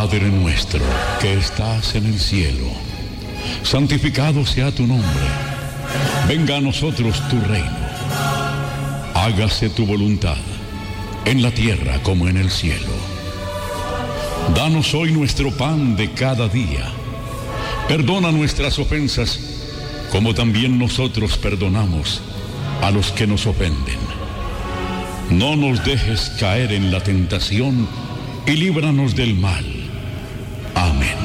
Padre nuestro, que estás en el cielo, santificado sea tu nombre. Venga a nosotros tu reino. Hágase tu voluntad, en la tierra como en el cielo. Danos hoy nuestro pan de cada día. Perdona nuestras ofensas, como también nosotros perdonamos a los que nos ofenden. No nos dejes caer en la tentación y líbranos del mal. Amén.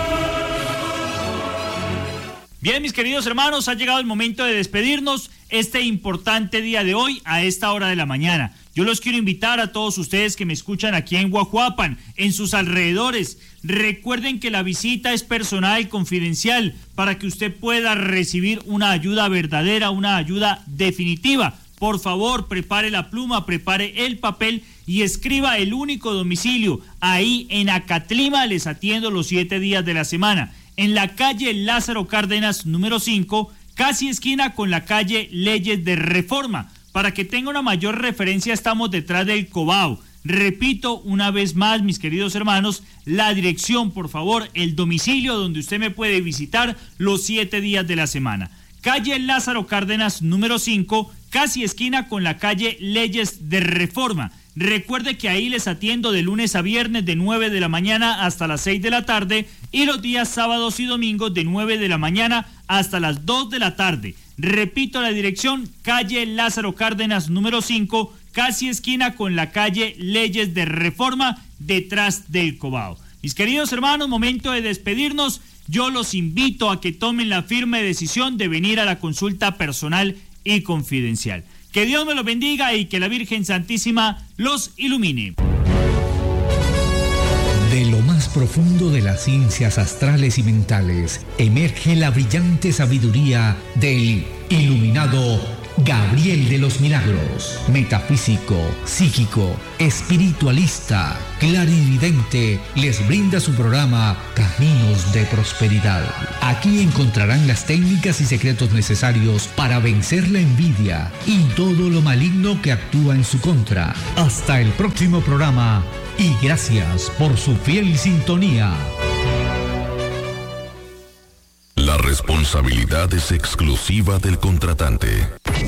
Bien, mis queridos hermanos, ha llegado el momento de despedirnos este importante día de hoy a esta hora de la mañana. Yo los quiero invitar a todos ustedes que me escuchan aquí en Guajuapan, en sus alrededores. Recuerden que la visita es personal y confidencial para que usted pueda recibir una ayuda verdadera, una ayuda definitiva. Por favor, prepare la pluma, prepare el papel y escriba el único domicilio. Ahí en Acatlima les atiendo los 7 días de la semana. En la calle Lázaro Cárdenas, número 5, casi esquina con la calle Leyes de Reforma. Para que tenga una mayor referencia, estamos detrás del Cobao. Repito una vez más, mis queridos hermanos, la dirección, por favor, el domicilio donde usted me puede visitar los 7 días de la semana. Calle Lázaro Cárdenas, número 5, casi esquina con la calle Leyes de Reforma. Recuerde que ahí les atiendo de lunes a viernes de 9 de la mañana hasta las 6 de la tarde y los días sábados y domingos de 9 de la mañana hasta las 2 de la tarde. Repito la dirección, calle Lázaro Cárdenas, número 5, casi esquina con la calle Leyes de Reforma, detrás del Cobao. Mis queridos hermanos, momento de despedirnos. Yo los invito a que tomen la firme decisión de venir a la consulta personal y confidencial. Que Dios me los bendiga y que la Virgen Santísima los ilumine. De lo más profundo de las ciencias astrales y mentales, emerge la brillante sabiduría del iluminado Gabriel de los Milagros, metafísico, psíquico, espiritualista, clarividente, les brinda su programa Caminos de Prosperidad. Aquí encontrarán las técnicas y secretos necesarios para vencer la envidia y todo lo maligno que actúa en su contra. Hasta el próximo programa y gracias por su fiel sintonía. La responsabilidad es exclusiva del contratante.